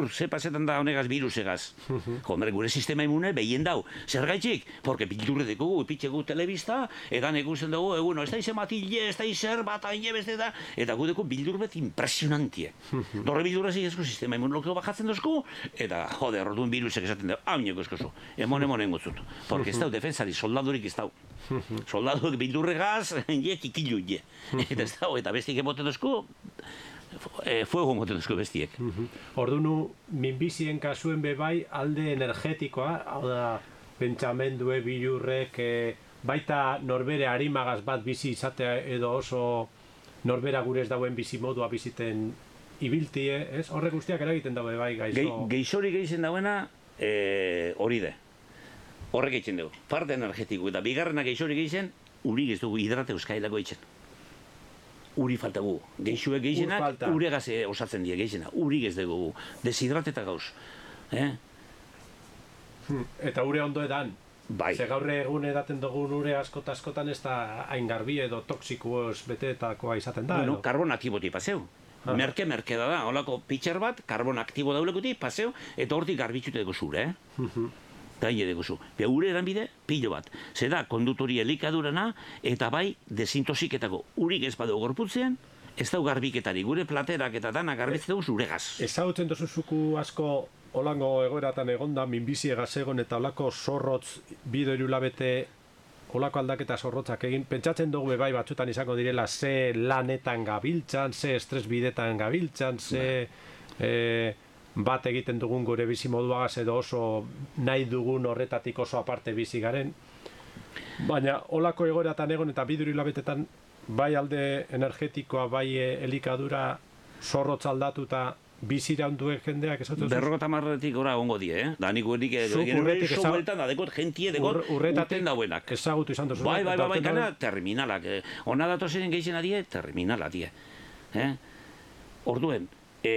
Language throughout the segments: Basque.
ziur, ze pasetan da honegaz virusegaz. Hombre, gure sistema imune behien dau. Zer gaitxik? Porque bildurre dugu, ipitxegu telebista, edan ekusten dugu, eguno, ez da izen matile, ez da izer bat aine beste da, eta gu dugu bildur bet impresionantie. Dorre bildurre zigezko sistema immunologiko bajatzen dozku, eta, joder, orduan virusek esaten dugu, hauneko eskozu, emon engotzut. Porque ez dau defensari, soldadurik ez dau. Soldadurik bildurregaz, kikilu, eta ez dau, eta bestik emoten dozku, fuego moten duzko bestiek. Ordunu, minbizien kasuen bebai alde energetikoa, hau da, pentsamendue, bilurrek, baita norbere harimagaz bat bizi izatea edo oso norbera gure ez dauen bizimodua biziten ibiltie, ez? Horrek guztiak eragiten daue bai gaizo. Geixori geixen dauena hori de. Horrek eitzen dugu. Parte energetiko eta bigarrena geixori geixen, urik ez dugu hidrate euskailako eitzen. Uri falta gu. Geixuek geixenak, uregaz osatzen die geixena. Urik ez dugu. Deshidrateta gauz. Eta ure ondo edan. Bai. Ze gaur egun edaten dugun ure askotan ez da hain garbi edo toksikoz beteetakoa izaten da. Bueno, karbon aktiboti paseu. Merke da, holako pitxer bat, karbon aktibo daulekuti, paseu, eta hortik garbitxute dugu zure, Eta hile dugu zu. Ure eranbide, pilo bat. Zeda, kondutori elikadurana, eta bai, desintosiketako urik ez badu gorputzean, ez dau garbiketari. Gure platerak eta dana garbitzen dugu zuregaz. Ezagutzen dozuzuku asko holango egoeratan egonda, minbizi egaz egon eta holako zorrotz bido irulabete holako aldaketa zorrotzak egin. Pentsatzen dugu bai batzutan izango direla ze lanetan gabiltzan, ze estres bidetan gabiltzan, ze bat egiten dugun gure bizimoduagaz edo oso nahi dugun horretatik oso aparte bizi garen. Baina holako egoeratan egon eta bido irulabetetan bai alde energetikoa, bai elikadura zorrotz aldatuta bizira onduen jendeak esatzen zuz? 50 gora ongo die, Da nik guenik oso bueltan da dekot jentie dekot urten dauenak. Ezagutu izan duzu. Bai, gana terminalak. Ona datozen geixen adie, terminala die. Orduen,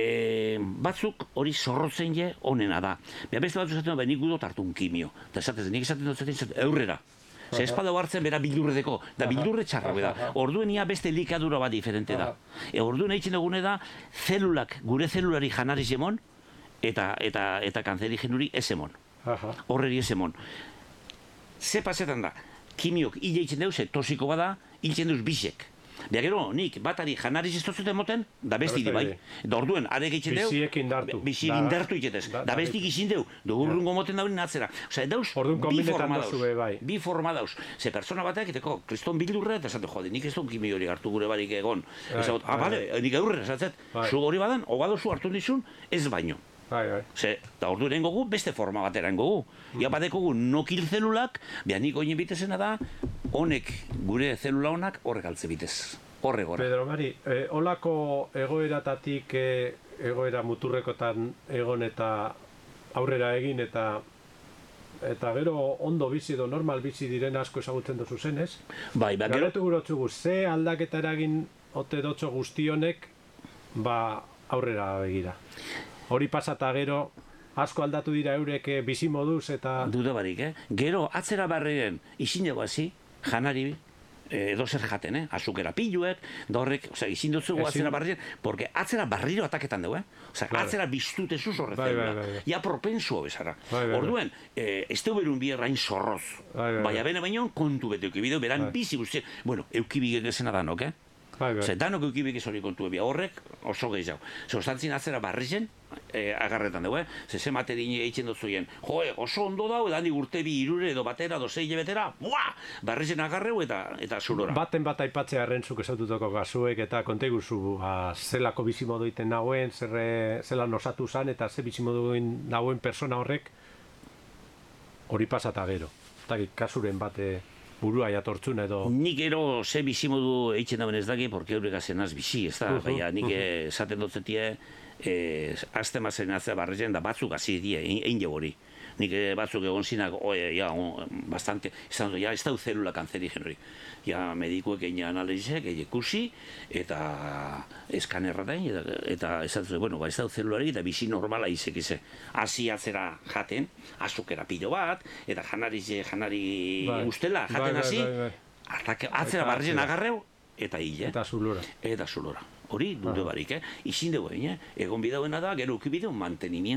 batzuk hori zorrotzen je onena da. Beste batzu esaten da, nik gudot hartun kimio. Eta esaten, nik esaten dut eurrera. Ze espada hartzen bera bildurre deko, da bildurre txarra da. Orduen ia beste elikadura bat diferente da. Orduen eitzen dugune da, gure zelulari janariz emon, eta kanzerigenuri ez emon. Horreri ez emon. Ze pasetan da, kimiok hile eitzen dugu, ze tosiko bada, hiltzen duz bisek. Bea gero, nik batari janariz ez dozuten moten, da besti di bai. Da orduen, are gehitzen deu, bisi indartu iketez. Da bestik izin deu, dugurrungo moten dauen atzera. Osa, dauz, bi forma dauz. Ze persona batek, eteko, kriston bildurre, eta esate, jode, nik ez dut kimi hori hartu gure barik egon. Bale, nik eurre, esatzet, zu hori badan, ogadozu hartu dizun, ez baino. Ze, da ordu erengogu, beste forma bat erengogu. Ia badekogu nokil zelulak, beha nik oinen bitezena da, honek, gure zelula honak, horrek altze bitez. Horre gora. Pedro Mari, holako egoeratatik, egoera muturrekotan egon eta aurrera egin eta gero ondo bizi edo normal bizi diren asko ezagutzen duzu zenez. Bai, gero... Garetu gurotzugu, ze aldaketa eragin ote dotxo guztionek, aurrera begira. Hori pasata gero, asko aldatu dira eurek bizimoduz eta... Duda barik, Gero, atzera barriren, izin dugu hazi, janari, edo zer jaten, azukera piluek, da horrek, izin dutzugu atzera barriren, porque atzera barriro ataketan dugu, atzera biztutezuz horretzen, ja propensuo bezara. Orduen, ez dugu berun bierrain zorroz, baina bene baino kontu bete eukibideu, beran bizi guztien, bueno, eukibigek esena danok, Danok eukibik ez hori kontu ebia, horrek oso gehiago. Zostantzin atzera barrizen, agarretan dugu, ze materin eitzen dutzuien. Oso ondo dau, edan urte bi irure edo batera, dozei betera, barrizen agarreu eta zulora. Baten bat aipatzea errentzuk esatutako gazuek eta konteguzu zelako bizimoduiten nagoen, zelan osatu zan eta ze bizimoduin nagoen persona horrek hori pasata gero. Eta kasuren bate... burua jatortzun edo... Nik ero ze bizimodu eitzen dauen ez daki, porque eurek azenaz bizi, ez da? Baina nik esaten dutzetie, azte mazen atzea barrezen da batzuk hazi die, egin jo hori. Nik batzuk egon zinak, bastante, ez da zelula kanzerigen hori. Ja, medikuek egin analizek, egin ikusi, eta eskanerra da, eta esatzen, bueno, ez da zelulari, eta bizi normala izek ize. Hasi atzera jaten, azukera pilo bat, eta janari ustela, jaten hasi, atzera barrezen agarreu, eta hile. Eta zulora. Hori, dute barik, izin dugu, egon bidauena da, gero ukibideu mantenimiento.